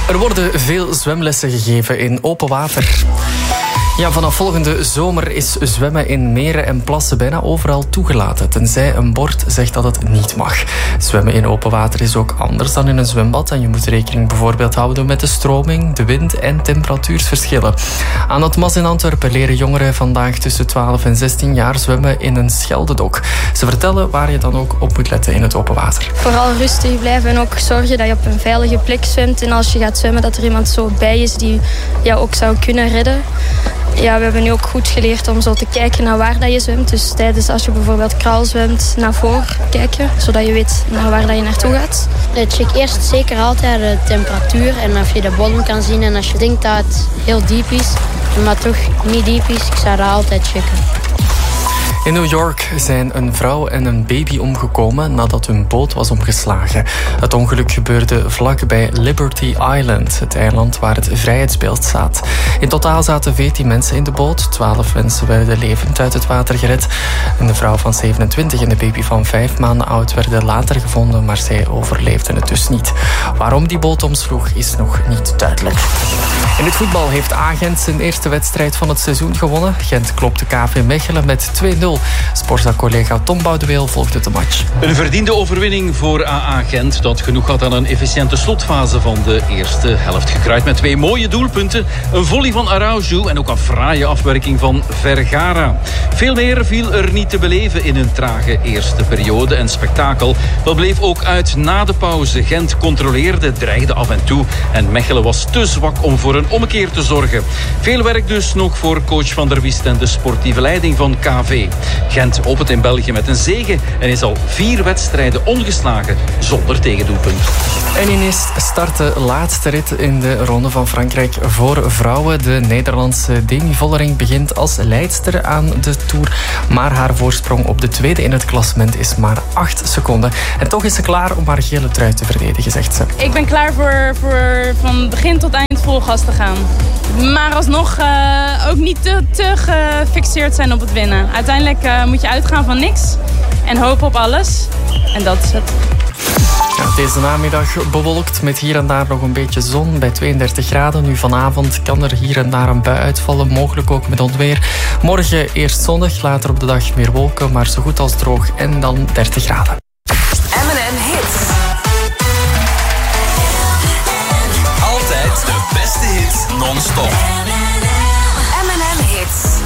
Er worden veel zwemlessen gegeven in open water. Ja, vanaf volgende zomer is zwemmen in meren en plassen bijna overal toegelaten, tenzij een bord zegt dat het niet mag. Zwemmen in open water is ook anders dan in een zwembad en je moet rekening bijvoorbeeld houden met de stroming, de wind en temperatuursverschillen. Aan het Mas in Antwerpen leren jongeren vandaag tussen 12 en 16 jaar zwemmen in een scheldedok. Ze vertellen waar je dan ook op moet letten in het open water. Vooral rustig blijven en ook zorgen dat je op een veilige plek zwemt. En als je gaat zwemmen dat er iemand zo bij is die jou ook zou kunnen redden. Ja, we hebben nu ook goed geleerd om zo te kijken naar waar dat je zwemt. Dus tijdens als je bijvoorbeeld kraal zwemt, naar voren kijken. Zodat je weet naar waar dat je naartoe gaat. Check eerst zeker altijd de temperatuur en of je de bodem kan zien. En als je denkt dat het heel diep is, maar toch niet diep is, ik zou dat altijd checken. In New York zijn een vrouw en een baby omgekomen nadat hun boot was omgeslagen. Het ongeluk gebeurde vlak bij Liberty Island, het eiland waar het vrijheidsbeeld staat. In totaal zaten 14 mensen in de boot. 12 mensen werden levend uit het water gered. En de vrouw van 27 en de baby van 5 maanden oud werden later gevonden, maar zij overleefden het dus niet. Waarom die boot omsloeg is nog niet duidelijk. In het voetbal heeft A-Gent zijn eerste wedstrijd van het seizoen gewonnen. Gent klopte KV Mechelen met 2-0. Sportza-collega Tom Boudeweel volgde de match. Een verdiende overwinning voor AA Gent, dat genoeg had aan een efficiënte slotfase van de eerste helft. Gekruid met 2 mooie doelpunten, een volley van Araujo en ook een fraaie afwerking van Vergara. Veel meer viel er niet te beleven in een trage eerste periode en spektakel. Dat bleef ook uit na de pauze. Gent controleerde, dreigde af en toe en Mechelen was te zwak om voor een ommekeer te zorgen. Veel werk dus nog voor coach Van der Wiest en de sportieve leiding van KV. Gent opent in België met een zege en is al 4 wedstrijden ongeslagen zonder tegendoelpunt. En ineens start de laatste rit in de Ronde van Frankrijk voor vrouwen. De Nederlandse Demi Vollering begint als leidster aan de Tour. Maar haar voorsprong op de tweede in het klassement is maar 8 seconden. En toch is ze klaar om haar gele trui te verdedigen, zegt ze. Ik ben klaar voor van begin tot eind vol gas te gaan. Maar alsnog ook niet te gefixeerd zijn op het winnen. Uiteindelijk moet je uitgaan van niks en hopen op alles. En dat is het. Ja, deze namiddag bewolkt met hier en daar nog een beetje zon bij 32 graden. Nu vanavond kan er hier en daar een bui uitvallen, mogelijk ook met onweer. Morgen eerst zonnig, later op de dag meer wolken, maar zo goed als droog en dan 30 graden. M&M Hits. Altijd de beste hits non-stop.